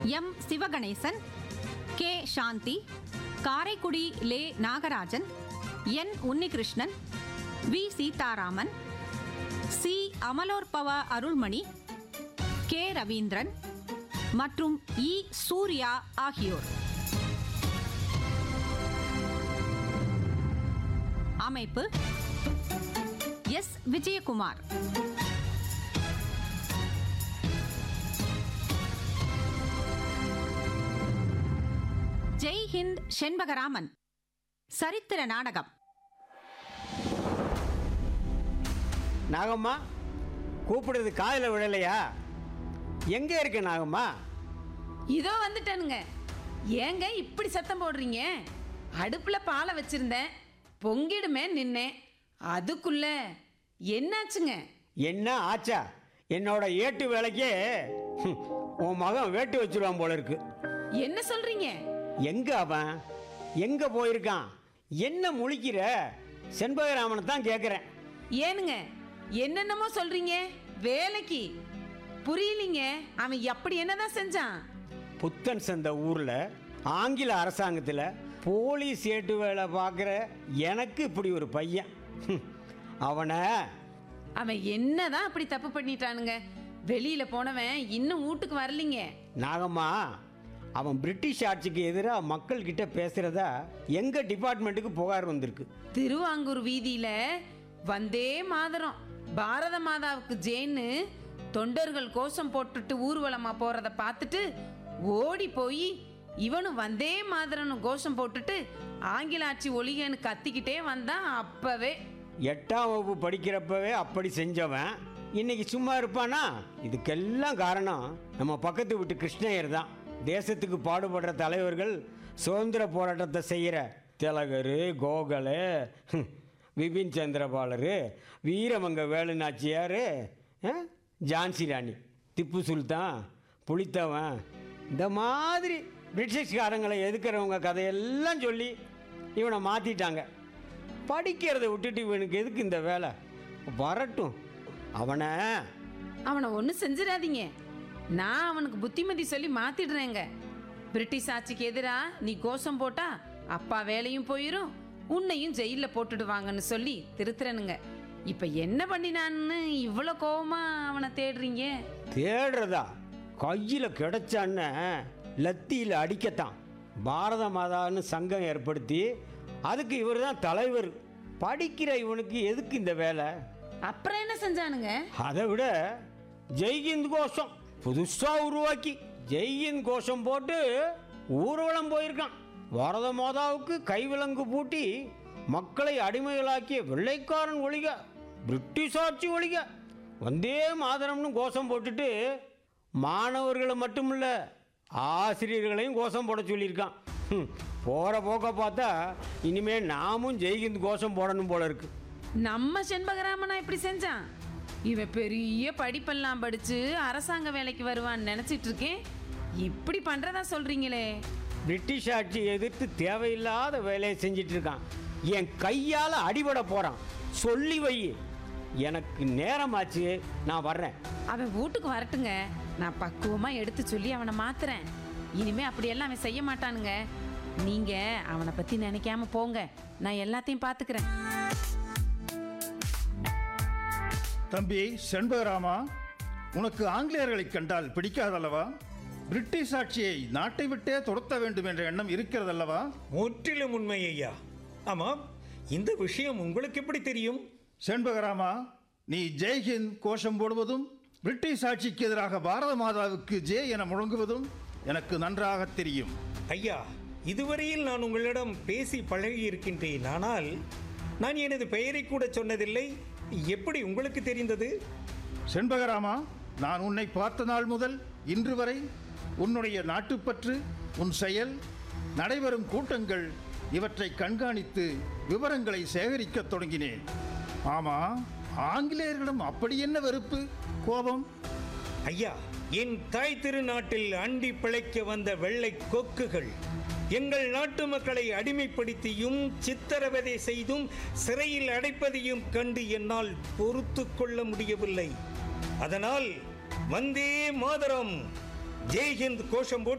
M Sivaganesan, K Shanti, Karaikudi Leh Nagarajan, N Unnikrishnan, we Sitharaman, C Amalorpava Arulmani, K Ravindran மற்றும் இ சூர்யா ஆகியோர். அமைப்பு எஸ் விஜயகுமார். ஜெய் ஹிந்த் செண்பகராமன் சரித்திர நாடகம். நாகம்மா, கூப்பிடுறது காதில் விழலையா? எங்கே இருக்க நாகம்மா? இதோ வந்துட்டேனுங்க. ஏங்க இப்படி சத்தம் போடுறீங்க? அடுப்புல பாலை வச்சிருந்தேன், பொங்கிடுமே நின்னேன். அதுக்குள்ள என்னாச்சுங்க? என்ன ஆச்சா? என்னோட ஏட்டு வேலைக்கே உன் மகன் வேட்டு வச்சிருவான் போல இருக்கு. என்ன சொல்றீங்க? எங்க அவன் எங்க போயிருக்கான்? என்ன முழிக்கிற? செண்பகராமனை தான் கேட்குறேன். ஏனுங்க என்னென்னமோ சொல்றீங்க? வேலைக்கு புரியலீங்க. அவன் அப்படி என்னதான் செஞ்சான்? புத்தன் சந்த ஊரில் ஆங்கில அரசாங்கத்தில் போலீஸ் ஏட்டு வேலை பார்க்குற எனக்கு இப்படி ஒரு பையன். அவன் என்னதான் அப்படி தப்பு பண்ணிட்டானுங்க? வெளியில போனவன் இன்னும் வீட்டுக்கு வரலீங்க. நாகம்மா, அவன் பிரிட்டிஷ் ஆட்சிக்கு எதிராக மக்கள் கிட்ட பேசுறதா எங்க டிபார்ட்மெண்ட்டுக்கு புகார் வந்திருக்கு. திருவாங்கூர் வீதியில வந்தே மாதரம் பாரத மாதாவுக்கு ஜெயின்னு தொண்டர்கள் கோஷம் போட்டுட்டு ஊர்வலமா போறத பார்த்துட்டு ஓடி போய் இவனும் வந்தே மாதரன்னு கோஷம் போட்டுட்டு ஆங்கில ஆட்சி ஒழிகன்னு கத்திக்கிட்டே வந்தான். அப்பவே 8ஆம் வகுப்பு படிக்கிறப்பவே அப்படி செஞ்சவன் இன்னைக்கு சும்மா இருப்பானா? இதுக்கெல்லாம் காரணம் நம்ம பக்கத்து வீட்டு கிருஷ்ணய்யர் தான். தேசத்துக்கு பாடுபடுற தலைவர்கள் சுதந்திர போராட்டத்தை செய்கிற திலகர், கோகலே, விபின் சந்திரபாலரு, வீரமங்க வேலுநாச்சியார், ஜான்சி ராணி, திப்பு சுல்தான், புலித்தவன், இந்த மாதிரி பிரிட்டிஷ்காரங்களை எதுக்கிறவங்க கதையெல்லாம் சொல்லி இவனை மாற்றிட்டாங்க. படிக்கிறத விட்டுட்டு இவனுக்கு எதுக்கு இந்த வேலை? வரட்டும். அவனை ஒன்றும் செஞ்சிடாதீங்க. நான் அவனுக்கு புத்திமதி சொல்லி மாத்திடுறேங்க. பிரிட்டிஷ் ஆட்சிக்கு எதிராக நீ கோஷம் போட்டா அப்பா வேலையும் போயிடும், உன்னையும் ஜெயிலில் போட்டுடுவாங்கன்னு சொல்லி திருத்துறனுங்க. இப்ப என்ன பண்ணினான்னு இவ்வளோ கோவமா அவனை தேடுறீங்க? தேடுறதா? கையில் கிடைச்சான்னு லத்தியில் அடிக்கத்தான் பாரத மாதான்னு சங்கம் ஏற்படுத்தி அதுக்கு இவர் தான் தலைவர். படிக்கிற இவனுக்கு எதுக்கு இந்த வேலை? அப்புறம் என்ன செஞ்சானுங்க? அதை விட ஜெய்ஹிந்த் கோஷம் புதுசாக உருவாக்கி ஜெய்ஹிந்த் கோஷம் போட்டு ஊர்வலம் போயிருக்கான். பாரத மாதாவுக்கு கைவிலங்கு பூட்டி மக்களை அடிமைகளாக்கிய வெள்ளைக்காரன் ஒழிக, பிரிட்டிஷ் ஆட்சி ஒழிக, வந்தே மாதரம்னு கோஷம் போட்டுட்டு மாணவர்களை மட்டுமில்ல ஆசிரியர்களையும் கோஷம் போட சொல்லியிருக்கான். போகிற போக்க பார்த்தா இனிமேல் நாமும் ஜெய்ஹிந்த் கோஷம் போடணும் போல இருக்கு. நம்ம செண்பகராமனா இப்படி செஞ்சான்? இவன் பெரிய படிப்பெல்லாம் படிச்சு அரசாங்க வேலைக்கு வருவான்னு நினைச்சிட்டு இருக்கேன். இப்படி பண்றதா சொல்றீங்களே? பிரிட்டிஷ் ஆட்சி எதிர்த்து தேவையில்லாத வேலையை செஞ்சிட்டு இருக்கான். என் கையால் அடிபட போகிறான். சொல்லி வை. எனக்கு நேரமாச்சு, நான் வர்றேன். அவன் வீட்டுக்கு வரட்டுங்க. நான் பக்குவமாக எடுத்து சொல்லி அவனை மாத்துறேன். இனிமே அப்படியெல்லாம் அவன் செய்ய மாட்டானுங்க. நீங்க அவனை பற்றி நினைக்காம போங்க, நான் எல்லாத்தையும் பார்த்துக்கிறேன். தம்பி செண்பகராமா, உனக்கு ஆங்கிலேயர்களை கண்டால் பிடிக்காதல்லவா? பிரிட்டிஷ் ஆட்சியை நாட்டை விட்டே துரத்த வேண்டும் என்ற எண்ணம் இருக்கிறதல்லவா? முற்றிலும் உண்மை ஐயா. ஆமாம், இந்த விஷயம் உங்களுக்கு எப்படி தெரியும்? செண்பகராமா, நீ ஜெய்ஹிந்த் கோஷம் போடுவதும் பிரிட்டிஷ் ஆட்சிக்கு எதிராக பாரத மாதாவுக்கு ஜெய் என முழங்குவதும் எனக்கு நன்றாக தெரியும். ஐயா, இதுவரையில் நான் உங்களிடம் பேசி பழகி இருக்கின்றேன். ஆனால் நான் எனது பெயரை கூட சொன்னதில்லை. எப்படி உங்களுக்கு தெரிந்தது? செண்பகராமா, நான் உன்னை பார்த்த நாள் முதல் இன்று வரை உன்னுடைய நாட்டுப்பற்று, உன் செயல், நடைபெறும் கூட்டங்கள் இவற்றை கண்காணித்து விவரங்களை சேகரிக்க தொடங்கினேன். ஆமா, ஆங்கிலேயர்களிடம் அப்படி என்ன வெறுப்பு, கோபம்? ஐயா, என் தாய் திருநாட்டில் அண்டி பிழைக்க வந்த வெள்ளை கொக்குகள் எங்கள் நாட்டு மக்களை அடிமைப்படுத்தியும் சித்திரவதை செய்தும் சிறையில் அடைப்பதையும் கண்டு என்னால் பொறுத்து கொள்ள முடியவில்லை. அதனால் வந்தே மாதரம் ஜெய்ஹிந்த் கோஷம் போட்டு